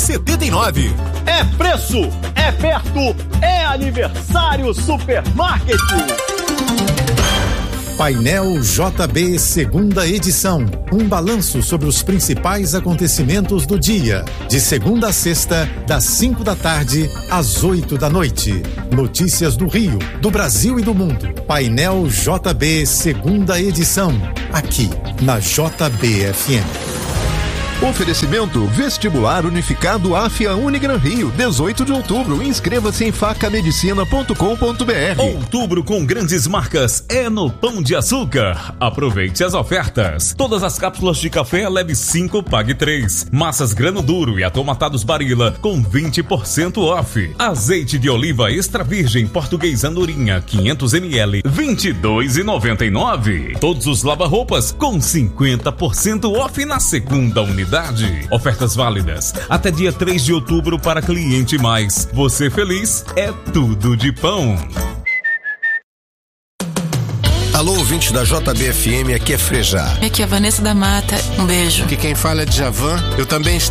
R$1,79. É preço, é perto, é aniversário Supermarket. Painel JB segunda edição. Um balanço sobre os principais acontecimentos do dia. De segunda a sexta, das 5 da tarde às 8 da noite. Notícias do Rio, do Brasil e do mundo. Painel JB segunda edição. Aqui, na JBFM. Oferecimento Vestibular Unificado AFIA Unigran Rio, 18 de outubro. Inscreva-se em facamedicina.com.br. Outubro com grandes marcas é no Pão de Açúcar. Aproveite as ofertas. Todas as cápsulas de café leve 5, pague 3. Massas grano duro e atomatados Barilla com 20% off. Azeite de oliva extra virgem português Andorinha 500 ml, R$22,99. Todos os lava-roupas com 50% off na segunda unidade. Ofertas válidas até dia 3 de outubro para cliente mais. Você feliz é tudo de pão. Alô, ouvinte da JBFM, aqui é Frejá. Aqui é a Vanessa da Mata, um beijo. Aqui quem fala é Djavan, eu também